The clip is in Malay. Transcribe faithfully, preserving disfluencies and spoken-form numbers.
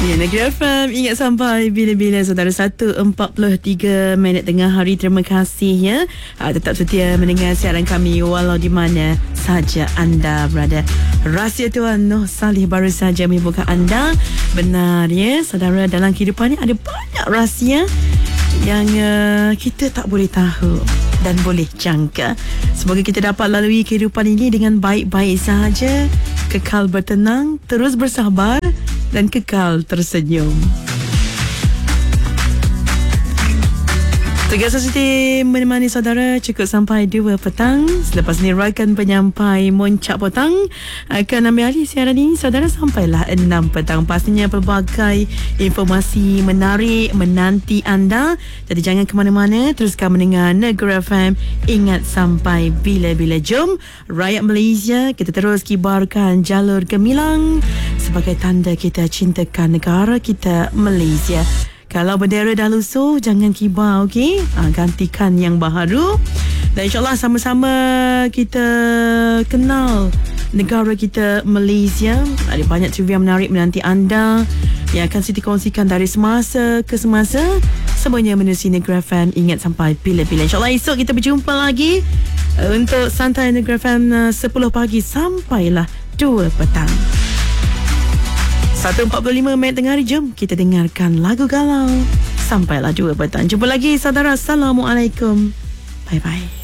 Ya, Negeri F M, ingat sampai bila-bila saudara. Satu empat puluh tiga minit tengah hari. Terima kasih ya, ha, tetap setia mendengar siaran kami walau di mana saja anda berada. Rahsia Tuan Noh Salih baru saja menghiburkan anda. Benar ya saudara, dalam kehidupan ni ada banyak rahsia yang uh, kita tak boleh tahu dan boleh jangka. Semoga kita dapat lalui kehidupan ini dengan baik-baik sahaja, kekal bertenang, terus bersabar dan kekal tersenyum. Tugas Siti menemani saudara cukup sampai dua petang. Selepas ni rakan penyampai Moncak Petang akan ambil alih siaran ini saudara sampailah enam petang. Pastinya pelbagai informasi menarik menanti anda. Jadi jangan ke mana-mana, teruskan mendengar Negeri F M. Ingat sampai bila-bila. Jom rakyat Malaysia, kita terus kibarkan jalur gemilang sebagai tanda kita cintakan negara kita Malaysia. Kalau bendera dah lusuh, jangan kibar, okey? Ha, gantikan yang baharu. Dan insyaAllah sama-sama kita kenal negara kita Malaysia. Ada banyak trivia menarik menanti anda yang akan Siti kongsikan dari semasa ke semasa. Semuanya menerusi Negeri F M. Ingat sampai bila-bila. InsyaAllah esok kita berjumpa lagi untuk Santai Negeri F M sepuluh pagi sampailah dua petang. satu empat puluh lima minit tengah hari. Jom kita dengarkan lagu galau sampailah dua petang. Jumpa lagi saudara. Assalamualaikum. Bye-bye.